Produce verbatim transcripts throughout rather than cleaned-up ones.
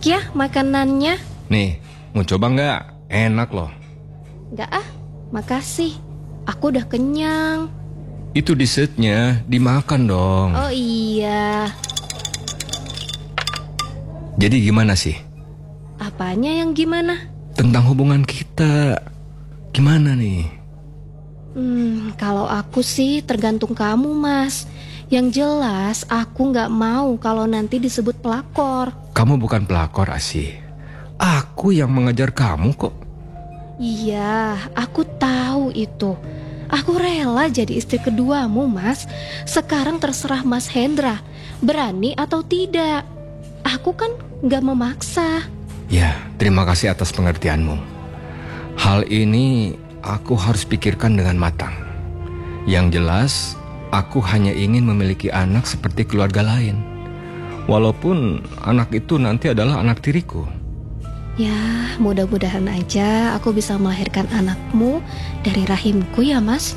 ya makanannya. Nih, mau coba nggak? Enak loh. Nggak ah, makasih. Aku udah kenyang. Itu dessertnya, dimakan dong. Oh iya. Jadi gimana sih? Apanya yang gimana? Tentang hubungan kita. Gimana nih? Hmm, kalau aku sih tergantung kamu, Mas. Yang jelas aku nggak mau kalau nanti disebut pelakor. Kamu bukan pelakor, Asih. Aku yang mengejar kamu kok. Iya, aku tahu itu. Aku rela jadi istri keduamu, Mas. Sekarang terserah Mas Hendra, berani atau tidak. Aku kan nggak memaksa. Ya, terima kasih atas pengertianmu. Hal ini aku harus pikirkan dengan matang. Yang jelas, aku hanya ingin memiliki anak seperti keluarga lain. Walaupun anak itu nanti adalah anak tiriku. Ya, mudah-mudahan aja aku bisa melahirkan anakmu dari rahimku ya, Mas.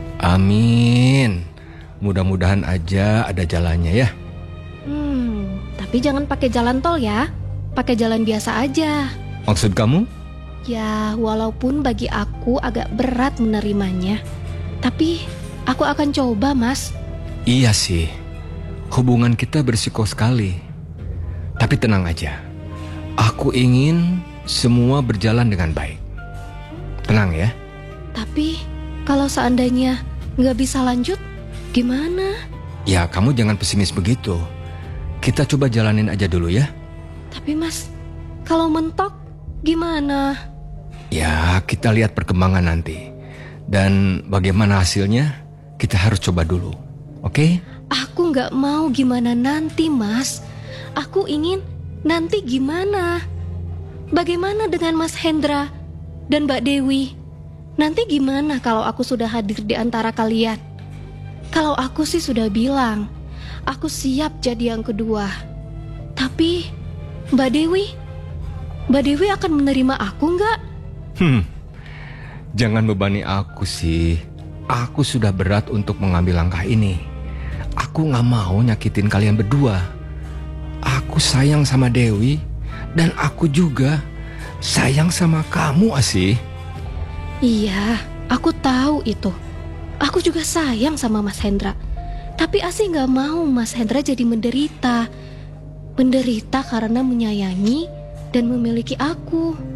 Amin. Mudah-mudahan aja ada jalannya ya. Hmm, tapi jangan pakai jalan tol ya. Pakai jalan biasa aja. Maksud kamu? Ya, walaupun bagi aku agak berat menerimanya, tapi aku akan coba, Mas. Iya sih. Hubungan kita berisiko sekali. Tapi tenang aja. Aku ingin semua berjalan dengan baik. Tenang ya. Tapi kalau seandainya nggak bisa lanjut, gimana? Ya kamu jangan pesimis begitu. Kita coba jalanin aja dulu ya. Tapi Mas, kalau mentok gimana? Ya kita lihat perkembangan nanti. Dan bagaimana hasilnya kita harus coba dulu. Oke? Aku nggak mau gimana nanti, Mas. Aku ingin nanti gimana? Bagaimana dengan Mas Hendra dan Mbak Dewi? Nanti gimana kalau aku sudah hadir di antara kalian? Kalau aku sih sudah bilang, aku siap jadi yang kedua. Tapi Mbak Dewi, Mbak Dewi akan menerima aku nggak? Hmm, jangan bebani aku sih. Aku sudah berat untuk mengambil langkah ini. Aku gak mau nyakitin kalian berdua. Aku sayang sama Dewi. Dan aku juga sayang sama kamu, Asih. Iya, aku tahu itu. Aku juga sayang sama Mas Hendra. Tapi Asih gak mau Mas Hendra jadi menderita. Menderita karena menyayangi dan memiliki aku.